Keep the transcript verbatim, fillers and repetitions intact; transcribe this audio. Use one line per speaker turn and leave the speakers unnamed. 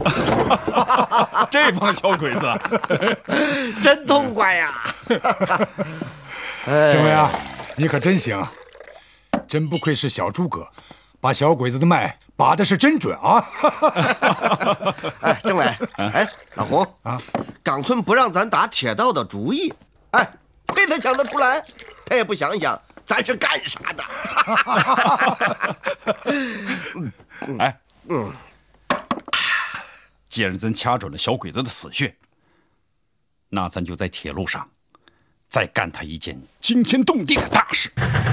这帮小鬼子
真痛快呀！
政委啊，你可真行，真不愧是小诸葛，把小鬼子的脉把的是真准啊！
哎，政委，哎，老洪啊，冈村不让咱打铁道的主意，哎，亏他想得出来，他也不想想咱是干啥的。
哎，嗯，既然咱掐准了小鬼子的死穴，那咱就在铁路上再干他一件惊天动地的大事。